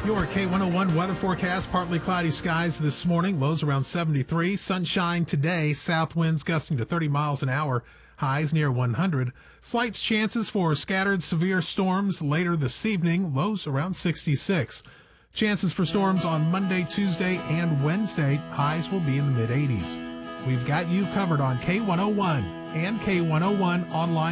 Your K101 weather forecast, partly cloudy skies this morning, lows around 73. Sunshine today, south winds gusting to 30 miles an hour, highs near 100. Slight chances for scattered severe storms later this evening, lows around 66. Chances for storms on Monday, Tuesday, and Wednesday, highs will be in the mid-80s. We've got you covered on K101 and K101 online.